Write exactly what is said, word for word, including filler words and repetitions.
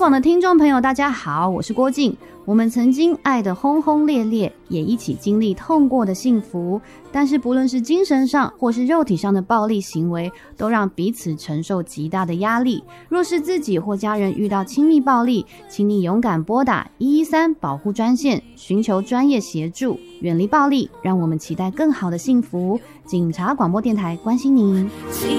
广的听众朋友大家好，我是郭静。我们曾经爱得轰轰烈烈，也一起经历痛过的幸福，但是不论是精神上或是肉体上的暴力行为，都让彼此承受极大的压力。若是自己或家人遇到亲密暴力，请你勇敢拨打一一三保护专线，寻求专业协助，远离暴力，让我们期待更好的幸福。警察广播电台关心您。